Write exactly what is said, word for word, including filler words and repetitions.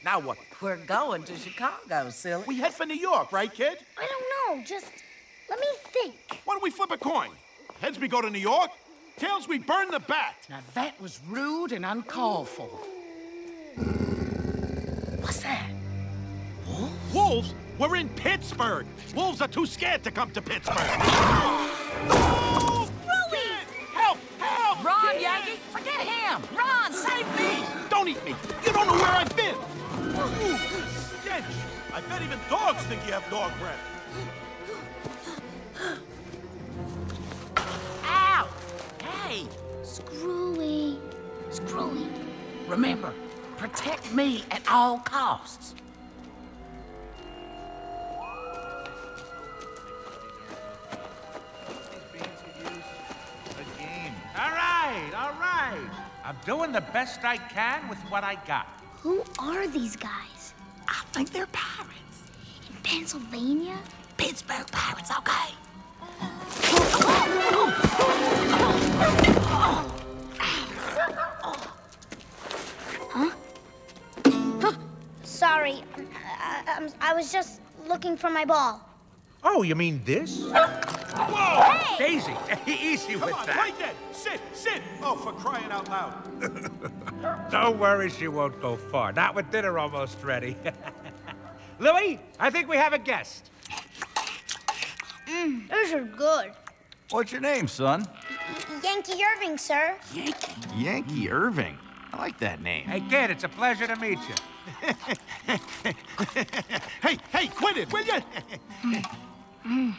Now what? We're going to Chicago, silly. We head for New York, right, kid? I don't know. Just let me think. Why don't we flip a coin? Heads we go to New York, tails we burn the bat. Now that was rude and uncalled for. What's that? Wolves? Wolves? We're in Pittsburgh. Wolves are too scared to come to Pittsburgh. Screwy! Help! Help! Run, Yankee! Forget him! Run! Save me! Don't eat me! You don't know where I've been! Ooh, stench! I bet even dogs think you have dog breath. Ow! Hey! Screwy. Screwy. Remember, protect me at all costs. All right, all right. I'm doing the best I can with what I got. Who are these guys? I think they're pirates. In Pennsylvania? Pittsburgh pirates, okay? Huh? Sorry. I, I, I was just looking for my ball. Oh, you mean this? Whoa! Hey! Daisy, easy Come with on, that. right there! Sit! Sit! Oh, for crying out loud. Don't worry, she won't go far. Not with dinner almost ready. Louis, I think we have a guest. Mmm, those are good. What's your name, son? Yankee Irving, sir. Yankee. Yankee Irving. I like that name. Hey, kid, it's a pleasure to meet you. Hey, hey, quit it, will you?